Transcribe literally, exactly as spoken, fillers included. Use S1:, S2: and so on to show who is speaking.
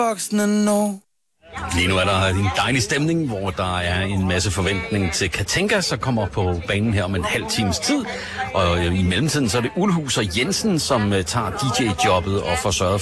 S1: voksne nu.
S2: Lige nu er der en dejlig stemning, hvor der er en masse forventning til Katinka, så kommer på banen her om en halv times tid. Og i mellemtiden så er det Ulhus og Jensen, som tager D J-jobbet og får sørget